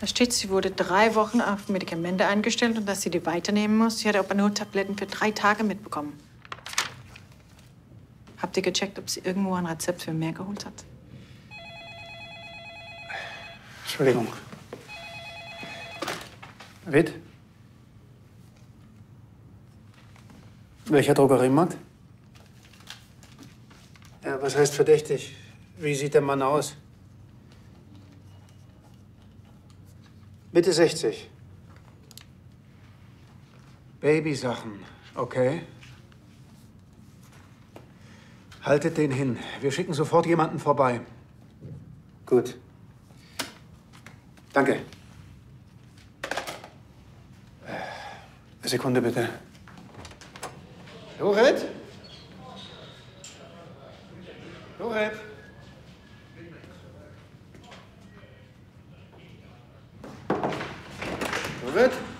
Da steht, sie wurde 3 Wochen auf Medikamente eingestellt und dass sie die weiternehmen muss. Sie hat aber nur Tabletten für 3 Tage mitbekommen. Habt ihr gecheckt, ob sie irgendwo ein Rezept für mehr geholt hat? Entschuldigung. Witt? Welcher Drogeriemarkt? Ja, was heißt verdächtig? Wie sieht der Mann aus? Mitte 60. Babysachen, okay. Haltet den hin. Wir schicken sofort jemanden vorbei. Gut. Danke. Eine Sekunde, bitte. Loret? Loret? Loret?